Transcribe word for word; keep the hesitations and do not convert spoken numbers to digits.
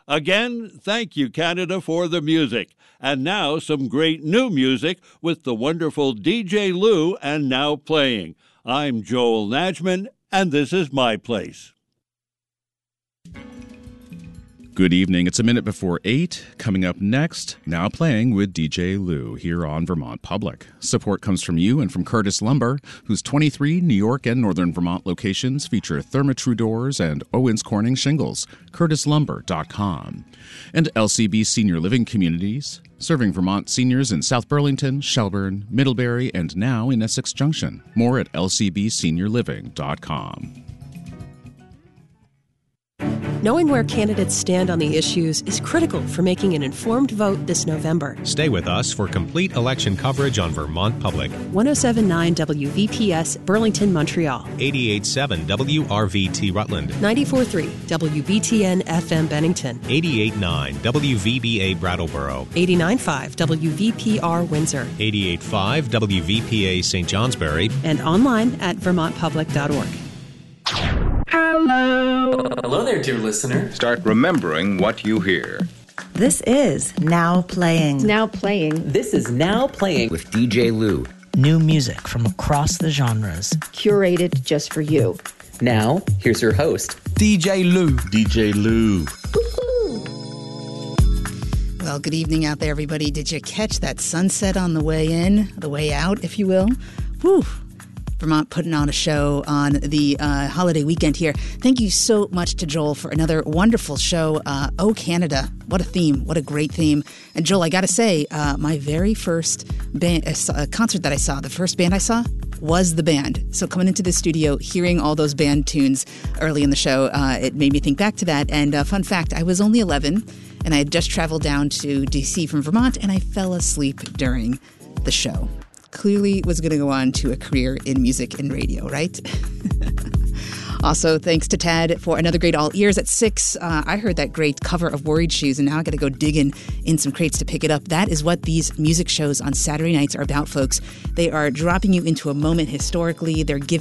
Again, thank you, Canada, for the music. And now some great new music with the wonderful D J Lou and Now Playing. I'm Joel Najman, and this is My Place. Good evening. It's a minute before eight. Coming up next, Now Playing with D J Lou here on Vermont Public. Support comes from you and from Curtis Lumber, whose twenty-three New York and Northern Vermont locations feature Therma-Tru doors and Owens Corning shingles. curtis lumber dot com. And L C B Senior Living Communities, serving Vermont seniors in South Burlington, Shelburne, Middlebury, and now in Essex Junction. More at l c b senior living dot com. Knowing where candidates stand on the issues is critical for making an informed vote this November. Stay with us for complete election coverage on Vermont Public. one oh seven point nine W V P S, Burlington, Montreal. eighty-eight point seven W R V T, Rutland. ninety-four point three W B T N F M, Bennington. eighty-eight point nine W V B A, Brattleboro. eighty-nine point five W V P R, Windsor. eighty-eight point five W V P A, Saint Johnsbury. And online at vermont public dot org. Hello. Hello there, dear listener. Start remembering what you hear. This is Now Playing. Now Playing. This is Now Playing with D J Lou. New music from across the genres. Curated just for you. Now, here's your host, D J Lou. D J Lou. Well, good evening out there, everybody. Did you catch that sunset on the way in, the way out, if you will? Whew. Vermont putting on a show on the uh, holiday weekend here. Thank you so much to Joel for another wonderful show. Uh, oh, Canada. What a theme. What a great theme. And Joel, I got to say, uh, my very first band, uh, concert that I saw, the first band I saw was the band. So coming into the studio, hearing all those band tunes early in the show, uh, it made me think back to that. And uh, fun fact, I was only eleven and I had just traveled down to D C from Vermont and I fell asleep during the show. Clearly was going to go on to a career in music and radio, right? Also, thanks to Tad for another great All Ears at six. Uh, I heard that great cover of Worried Shoes, and now I got to go digging in some crates to pick it up. That is what these music shows on Saturday nights are about, folks. They are dropping you into a moment historically. They're giving